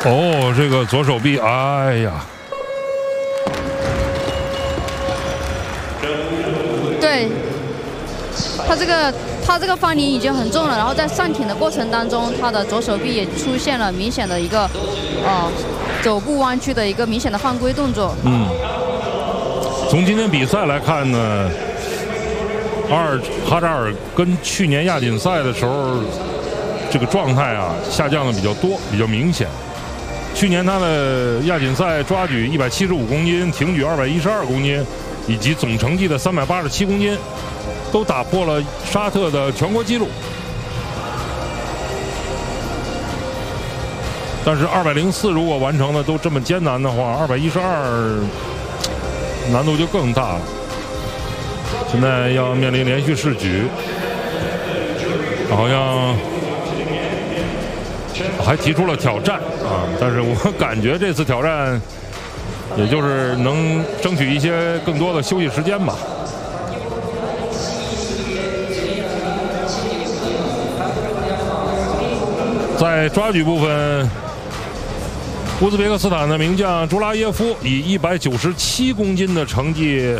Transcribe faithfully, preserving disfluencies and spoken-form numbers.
哦，这个左手臂，哎呀， 对，他这个他这个翻铃已经很重了，然后在上挺的过程当中，他的左手臂也出现了明显的一个呃肘部弯曲的一个明显的犯规动作。 嗯，从今天比赛来看呢，阿尔哈扎尔跟去年亚锦赛的时候这个状态啊下降的比较多，比较明显。去年他的亚锦赛抓举一百七十五公斤，挺举二百一十二公斤，以及总成绩的三百八十七公斤，都打破了沙特的全国纪录。但是二百零四如果完成的都这么艰难的话，二百一十二难度就更大了。现在要面临连续试举，好像还提出了挑战啊！但是我感觉这次挑战，也就是能争取一些更多的休息时间吧。在抓举部分，乌兹别克斯坦的名将朱拉耶夫以一百九十七公斤的成绩